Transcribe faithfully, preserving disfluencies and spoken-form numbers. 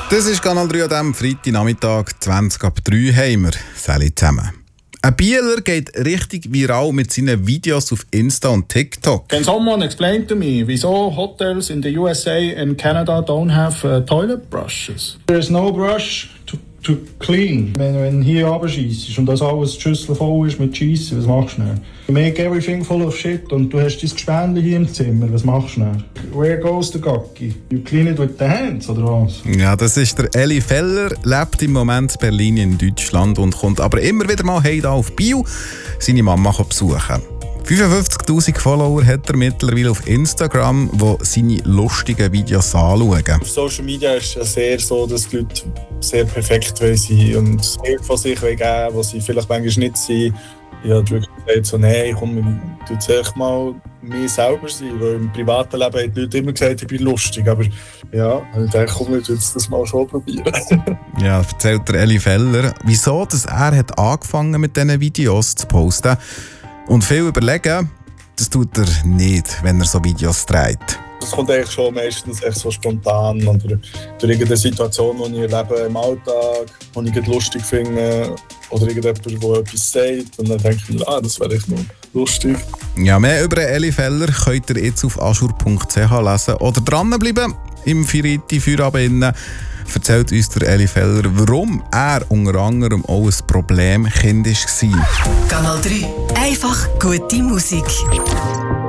Das ist Kanal drei an diesem Freitagnachmittag, zwanzig ab drei haben wir. Sali zusammen. Ein Bieler geht richtig viral mit seinen Videos auf Insta und TikTok. Can someone explain to me wieso hotels in the U S A and Canada don't have uh, toilet brushes? There is no brush to, to clean. Wenn du hier runterscheissest und das alles die Schüssel voll ist mit Scheissen, was machst du dann? You make everything full of shit und du hast dein Gespendli hier im Zimmer, was machst du dann? Where goes the Gocki? You clean it with the hands, oder was? Ja, das ist der Eli Feller, lebt im Moment in Berlin in Deutschland und kommt aber immer wieder mal heim hier auf Biel seine Mama besuchen. fünfundfünfzigtausend Follower hat er mittlerweile auf Instagram, wo seine lustigen Videos anschauen. Auf Social Media ist es sehr so, dass die Leute sehr perfekt sein und sehr von sich geben wollen, was sie vielleicht manchmal nicht sind. Ich habe wirklich gesagt, so, nein, komm, tu jetzt echt mal mir selber sein. Weil im privaten Leben haben die Leute immer gesagt, ich bin lustig. Aber ja, ich dachte, komm, ich jetzt das mal schon probieren. Ja, erzählt der Eli Feller, wieso dass er hat angefangen mit diesen Videos zu posten. Und viel überlegen, das tut er nicht, wenn er so Videos dreht. Das kommt eigentlich schon meistens echt so spontan oder durch irgendeine Situation, die ich erlebe im Alltag, die ich lustig finde oder irgendjemand, der etwas sagt und dann denke ich mir, ah, das wäre echt noch lustig. Ja, mehr über Eli Feller könnt ihr jetzt auf azur punkt c h lesen oder dranbleiben im Firiti Feierabend. Erzählt uns der Eli Feller, warum er unter anderem auch ein Problemkind war. Kanal drei. Einfach gute Musik.